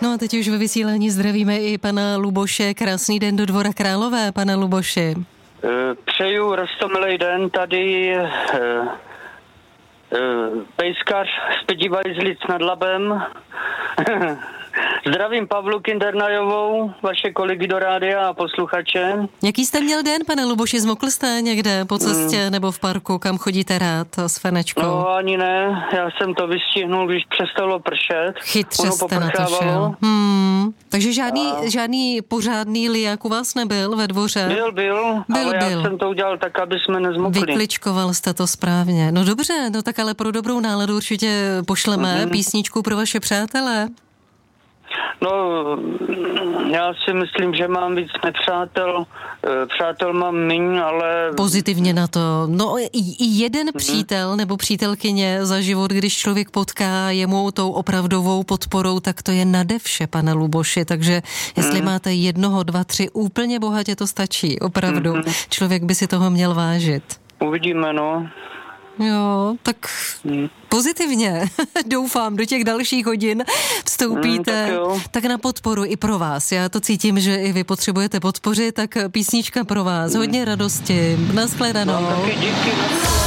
No a teď už ve vysílání zdravíme i pana Luboše. Krásný den do Dvora Králové, pane Luboši. Přeju roztomilej den, tady pejskař z Pedivajzlic nad Labem. Zdravím Pavlu Kindernajovou, vaše kolegy do rádia a posluchače. Jaký jste měl den, pane Luboši? Zmokl jste někde po cestě nebo v parku, kam chodíte rád s Fenečkou? No ani ne, já jsem to vystihnul, když přestalo pršet. Chytře jste na to šel. Takže žádný pořádný liják u vás nebyl ve dvoře? Byl, ale já jsem to udělal tak, aby jsme nezmokli. Vykličkoval jste to správně. No dobře, no tak ale pro dobrou náladu určitě pošleme písničku pro vaše přátele. No, já si myslím, že mám víc nepřátel, přátel mám míň, ale... Pozitivně na to. No i jeden přítel nebo přítelkyně za život, když člověk potká jemu tou opravdovou podporou, tak to je nade vše, pane Luboši, takže jestli máte 1, 2, 3, úplně bohatě to stačí, opravdu. Člověk by si toho měl vážit. Uvidíme, no. Jo, tak pozitivně doufám, do těch dalších hodin vstoupíte, tak na podporu i pro vás. Já to cítím, že i vy potřebujete podpořit, tak písnička pro vás. Hodně radosti. Nashledanou. No, taky díky.